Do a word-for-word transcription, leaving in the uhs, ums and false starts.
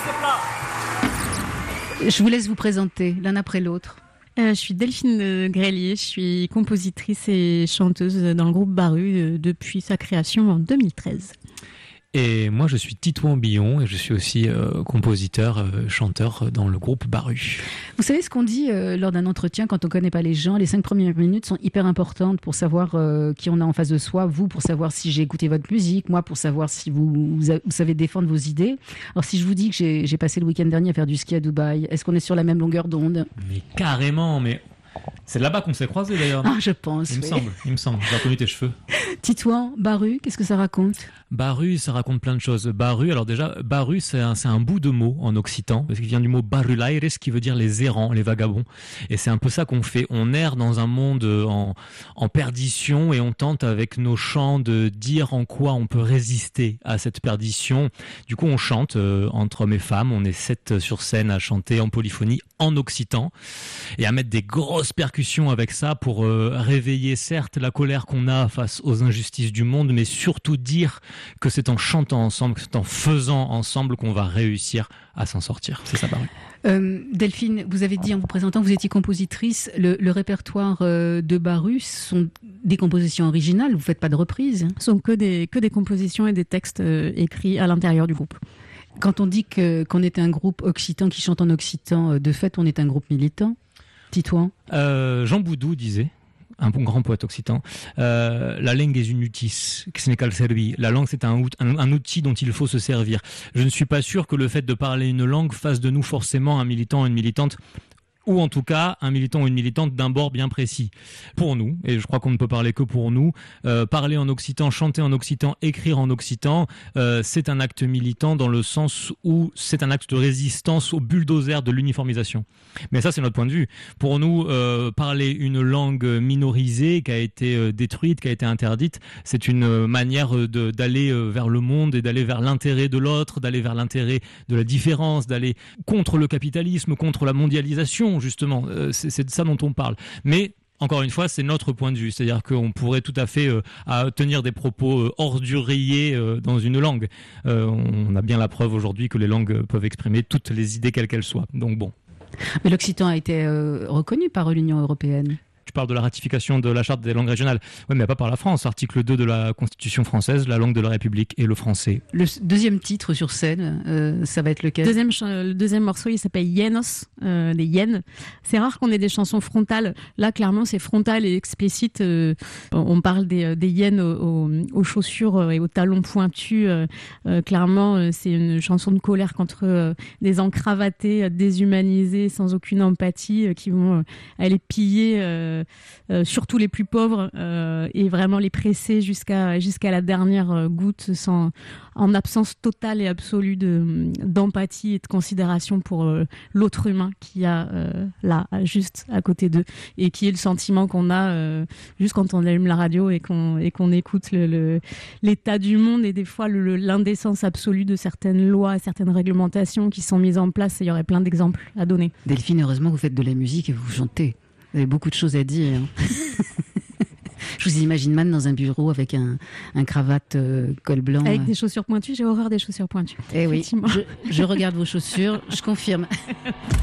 Je vous laisse vous présenter l'un après l'autre. Euh, je suis Delphine Grelier, je suis compositrice et chanteuse dans le groupe Baru euh, depuis sa création en deux mille treize. Et moi, je suis Titouan Billon et je suis aussi euh, compositeur, euh, chanteur dans le groupe Baru. Vous savez ce qu'on dit euh, lors d'un entretien quand on ne connaît pas les gens? Les cinq premières minutes sont hyper importantes pour savoir euh, qui on a en face de soi. Vous, pour savoir si j'ai écouté votre musique. Moi, pour savoir si vous, vous, a, vous savez défendre vos idées. Alors, si je vous dis que j'ai, j'ai passé le week-end dernier à faire du ski à Dubaï, est-ce qu'on est sur la même longueur d'onde? Mais carrément, mais... C'est là-bas qu'on s'est croisés d'ailleurs. Ah, je pense. Il me oui. semble, il me semble. J'ai reconnu tes cheveux. Titouan, Baru, qu'est-ce que ça raconte? Baru, ça raconte plein de choses. Baru, alors déjà, Baru, c'est un, c'est un bout de mot en occitan, parce qu'il vient du mot barulaires, qui veut dire les errants, les vagabonds. Et c'est un peu ça qu'on fait. On erre dans un monde en, en perdition et on tente avec nos chants de dire en quoi on peut résister à cette perdition. Du coup, on chante euh, entre hommes et femmes. On est sept sur scène à chanter en polyphonie en occitan et à mettre des grosses percussions avec ça pour euh, réveiller certes la colère qu'on a face aux injustices du monde, mais surtout dire que c'est en chantant ensemble, que c'est en faisant ensemble qu'on va réussir à s'en sortir. C'est ça, Baru. Euh, Delphine, vous avez dit en vous présentant que vous étiez compositrice. Le, le répertoire euh, de Baru sont des compositions originales. Vous ne faites pas de reprises. Ce sont que des, que des compositions et des textes euh, écrits à l'intérieur du groupe. Quand on dit que, qu'on est un groupe occitan qui chante en occitan, de fait, on est un groupe militant. Titouan euh, Jean Boudou disait, un bon grand poète occitan, euh, la langue est une utis, que ce n'est qu'à le servir. La langue, c'est un, un, un outil dont il faut se servir. Je ne suis pas sûr que le fait de parler une langue fasse de nous forcément un militant ou une militante, ou en tout cas un militant ou une militante d'un bord bien précis. Pour nous, et je crois qu'on ne peut parler que pour nous, euh, parler en occitan, chanter en occitan, écrire en occitan, euh, c'est un acte militant dans le sens où c'est un acte de résistance au bulldozer de l'uniformisation. Mais ça, c'est notre point de vue. Pour nous, euh, parler une langue minorisée qui a été euh, détruite, qui a été interdite, c'est une manière de, d'aller euh, vers le monde et d'aller vers l'intérêt de l'autre, d'aller vers l'intérêt de la différence, d'aller contre le capitalisme, contre la mondialisation. Justement, euh, c'est, c'est de ça dont on parle. Mais encore une fois, c'est notre point de vue. C'est-à-dire qu'on pourrait tout à fait euh, à tenir des propos euh, orduriers euh, dans une langue. Euh, on a bien la preuve aujourd'hui que les langues peuvent exprimer toutes les idées quelles qu'elles soient. Donc bon. Mais l'occitan a été euh, reconnu par l'Union européenne. Tu parles de la ratification de la charte des langues régionales. Oui, mais pas par la France. Article deux de la Constitution française, la langue de la République est le français. Le deuxième titre sur scène, euh, ça va être lequel? Deuxième ch- Le deuxième morceau, il s'appelle Yenos, euh, des hyènes. C'est rare qu'on ait des chansons frontales. Là, clairement, c'est frontal et explicite. Euh, on parle des, des hyènes aux, aux, aux chaussures et aux talons pointus. Euh, euh, clairement, euh, c'est une chanson de colère contre euh, des encravatés, déshumanisés, sans aucune empathie, euh, qui vont euh, aller piller... Euh, Euh, surtout les plus pauvres euh, et vraiment les presser jusqu'à jusqu'à la dernière goutte, sans, en absence totale et absolue de, d'empathie et de considération pour euh, l'autre humain qui a euh, là, juste à côté d'eux, et qui est le sentiment qu'on a euh, juste quand on allume la radio et qu'on, et qu'on écoute le, le, l'état du monde et des fois le, l'indécence absolue de certaines lois, certaines réglementations qui sont mises en place. Il y aurait plein d'exemples à donner. Delphine, heureusement que vous faites de la musique et vous chantez. Vous avez beaucoup de choses à dire. Je vous imagine man dans un bureau avec un, un cravate euh, col blanc. Avec des chaussures pointues, j'ai horreur des chaussures pointues. Eh oui, je, je regarde vos chaussures, je confirme.